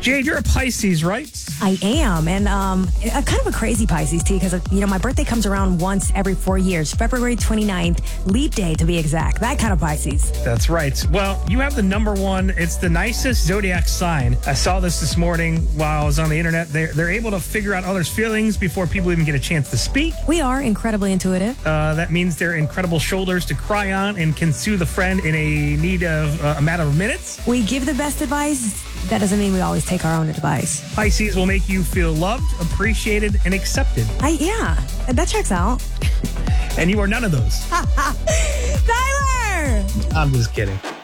Jade, you're a Pisces, right? I am, and kind of a crazy Pisces, too, because, my birthday comes around once every 4 years, February 29th, leap day to be exact, that kind of Pisces. That's right. Well, you have the number one. It's the nicest zodiac sign. I saw this morning while I was on the internet. They're able to figure out others' feelings before people even get a chance to speak. We are incredibly intuitive. That means they're incredible shoulders to cry on and can soothe a friend in a need of a matter of minutes. We give the best advice. That doesn't mean we always take our own advice. Pisces will make you feel loved, appreciated, and accepted. Yeah, that checks out. And you are none of those. Tyler! I'm just kidding.